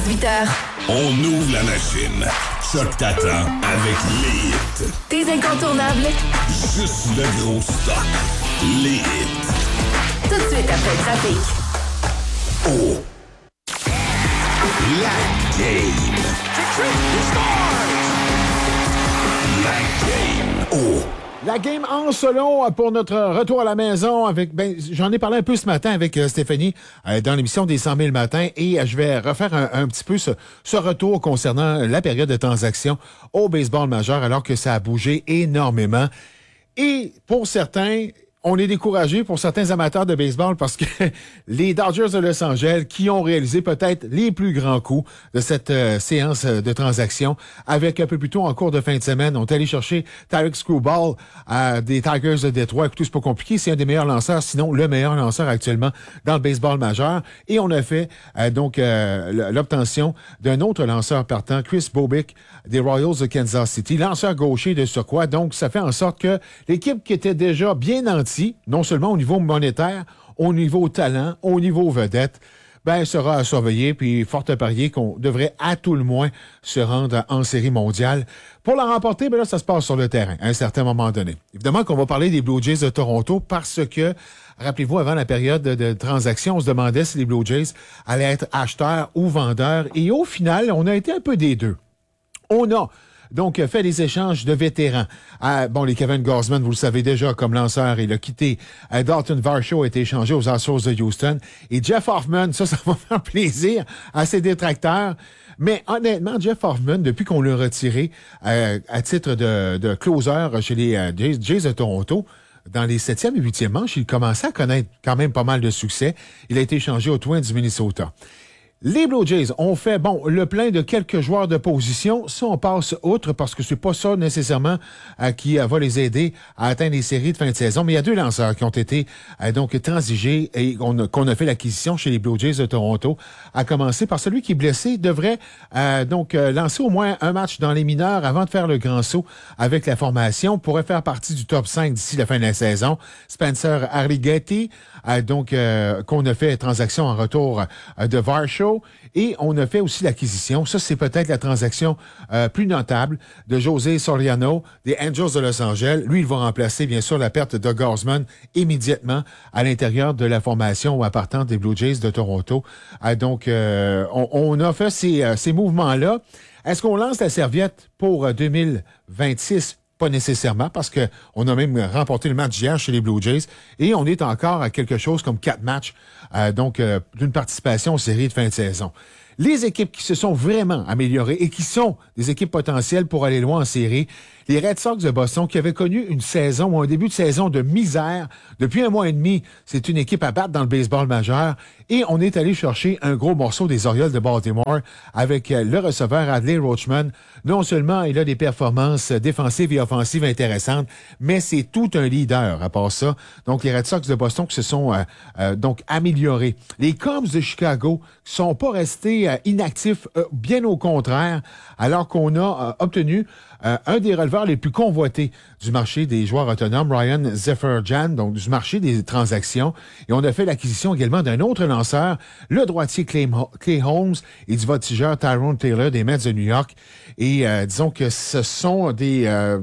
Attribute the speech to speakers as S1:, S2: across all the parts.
S1: 18h.
S2: On ouvre la machine. Choc t'attend avec les hits.
S1: Tes incontournables.
S2: Juste le gros stock. Les hits.
S1: Tout de suite après le trafic.
S2: Oh. La game. La game. Oh.
S3: La game en selon pour notre retour à la maison avec, j'en ai parlé un peu ce matin avec Stéphanie dans l'émission des 100 000 matins et je vais refaire un petit peu ce retour concernant la période de transaction au baseball majeur alors que ça a bougé énormément. Et pour certains, on est découragé pour certains amateurs de baseball parce que les Dodgers de Los Angeles, qui ont réalisé peut-être les plus grands coups de cette séance de transaction, avec un peu plus tôt en cours de fin de semaine, ont allé chercher Tarek Screwball des Tigers de Détroit. Écoutez, c'est pas compliqué, c'est un des meilleurs lanceurs, sinon le meilleur lanceur actuellement dans le baseball majeur. Et on a fait l'obtention d'un autre lanceur partant, Chris Bobick des Royals de Kansas City, lanceur gaucher de surcroît. Donc, ça fait en sorte que l'équipe qui était déjà bien nantie, non seulement au niveau monétaire, au niveau talent, au niveau vedette, sera à surveiller, puis fort à parier qu'on devrait à tout le moins se rendre en série mondiale. Pour la remporter, là, ça se passe sur le terrain, à un certain moment donné. Évidemment qu'on va parler des Blue Jays de Toronto parce que, rappelez-vous, avant la période de transaction, on se demandait si les Blue Jays allaient être acheteurs ou vendeurs, et au final, on a été un peu des deux. On a donc fait des échanges de vétérans. Les Kevin Gausman, vous le savez déjà, comme lanceur, il a quitté. Dalton Varsho a été échangé aux Astros de Houston. Et Jeff Hoffman, ça va faire plaisir à ses détracteurs. Mais honnêtement, Jeff Hoffman, depuis qu'on l'a retiré à titre de closer chez les Jays de Toronto, dans les 7e et 8e manches, il commençait à connaître quand même pas mal de succès. Il a été échangé aux Twins du Minnesota. Les Blue Jays ont fait, le plein de quelques joueurs de position. Ça, on passe outre parce que c'est pas ça nécessairement qui va les aider à atteindre les séries de fin de saison. Mais il y a deux lanceurs qui ont été transigés et qu'on a fait l'acquisition chez les Blue Jays de Toronto. À commencer par celui qui est blessé, devrait lancer au moins un match dans les mineurs avant de faire le grand saut avec la formation. Pourrait faire partie du top 5 d'ici la fin de la saison. Spencer Arrighetti, qu'on a fait transaction en retour de Varsho. Et on a fait aussi l'acquisition, ça c'est peut-être la transaction plus notable, de José Soriano des Angels de Los Angeles. Lui, il va remplacer bien sûr la perte de Gausman immédiatement à l'intérieur de la formation appartenant des Blue Jays de Toronto. On a fait ces mouvements-là. Est-ce qu'on lance la serviette pour 2026? Pas nécessairement, parce que on a même remporté le match d'hier chez les Blue Jays et on est encore à quelque chose comme 4 matchs d'une participation aux séries de fin de saison. Les équipes qui se sont vraiment améliorées et qui sont des équipes potentielles pour aller loin en série, les Red Sox de Boston qui avaient connu une saison ou un début de saison de misère depuis un mois et demi, c'est une équipe à battre dans le baseball majeur et on est allé chercher un gros morceau des Orioles de Baltimore avec le receveur Adley Rutschman. Non seulement il a des performances défensives et offensives intéressantes, mais c'est tout un leader à part ça. Donc les Red Sox de Boston qui se sont améliorés. Les Cubs de Chicago qui sont pas restés inactifs, bien au contraire, alors qu'on a obtenu un des releveurs les plus convoités du marché des joueurs autonomes, Ryan Zephyr-Jan, donc du marché des transactions. Et on a fait l'acquisition également d'un autre lanceur, le droitier Clay Holmes et du voltigeur Tyrone Taylor des Mets de New York. Et disons que ce sont des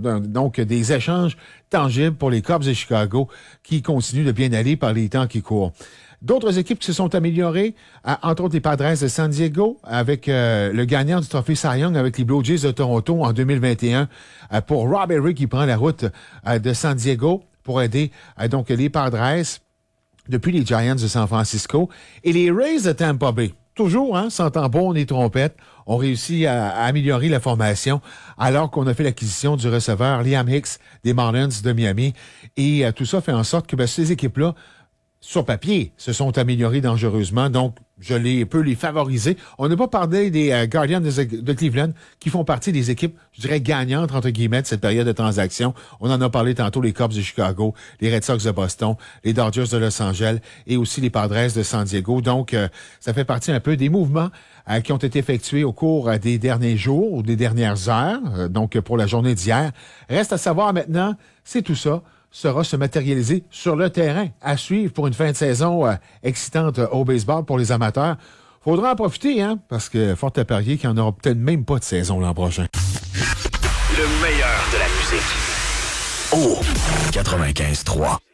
S3: échanges tangibles pour les Cubs de Chicago qui continuent de bien aller par les temps qui courent. D'autres équipes qui se sont améliorées, entre autres les Padres de San Diego, avec le gagnant du trophée Cy Young avec les Blue Jays de Toronto en 2021, pour Rob Henry qui prend la route de San Diego pour aider les Padres depuis les Giants de San Francisco et les Rays de Tampa Bay. Toujours, sans tambour ni trompette, ont réussi à améliorer la formation alors qu'on a fait l'acquisition du receveur Liam Hicks des Marlins de Miami. Et tout ça fait en sorte que ces équipes-là, sur papier, se sont améliorés dangereusement. Donc, je peux les favoriser. On n'a pas parlé des Guardians de Cleveland qui font partie des équipes, je dirais, gagnantes, entre guillemets, de cette période de transaction. On en a parlé tantôt, les Cubs de Chicago, les Red Sox de Boston, les Dodgers de Los Angeles et aussi les Padres de San Diego. Donc, ça fait partie un peu des mouvements qui ont été effectués au cours des derniers jours ou des dernières heures, pour la journée d'hier. Reste à savoir maintenant, c'est tout ça sera se matérialiser sur le terrain à suivre pour une fin de saison excitante au baseball pour les amateurs. faudra en profiter, hein, parce que fort à parier qu'il n'y en aura peut-être même pas de saison l'an prochain.
S4: Le meilleur de la musique. Oh, 95.3.